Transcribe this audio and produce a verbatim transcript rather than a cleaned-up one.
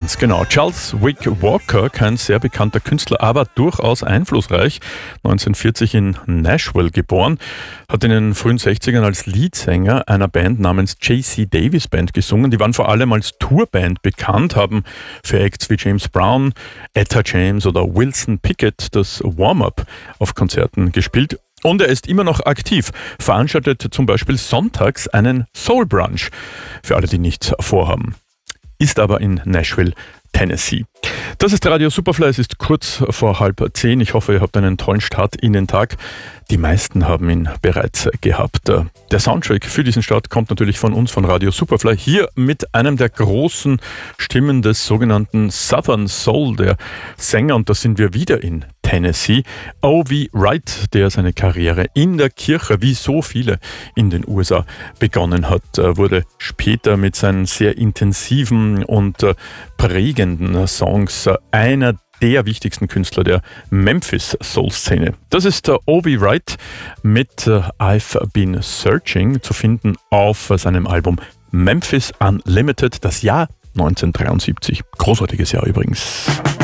Ganz genau. Charles Wick Walker, kein sehr bekannter Künstler, aber durchaus einflussreich. neunzehnhundertvierzig in Nashville geboren, hat in den frühen sechzigern als Leadsänger einer Band namens J C Davis Band gesungen. Die waren vor allem als Tourband bekannt, haben für Acts wie James Brown, Etta James oder Wilson Pickett das Warm-Up auf Konzerten gespielt. Und er ist immer noch aktiv, veranstaltet zum Beispiel sonntags einen Soul Brunch, für alle, die nichts vorhaben. Ist aber in Nashville, Tennessee. Das ist Radio Superfly, es ist kurz vor halb zehn. Ich hoffe, ihr habt einen tollen Start in den Tag. Die meisten haben ihn bereits gehabt. Der Soundtrack für diesen Start kommt natürlich von uns, von Radio Superfly, hier mit einem der großen Stimmen des sogenannten Southern Soul, der Sänger, und da sind wir wieder in Tennessee, O V Wright, der seine Karriere in der Kirche, wie so viele in den U S A, begonnen hat, wurde später mit seinen sehr intensiven und prägenden Songs einer der wichtigsten Künstler der Memphis-Soul-Szene. Das ist der O V Wright mit I've Been Searching, zu finden auf seinem Album Memphis Unlimited, das Jahr neunzehnhundertdreiundsiebzig. Großartiges Jahr übrigens.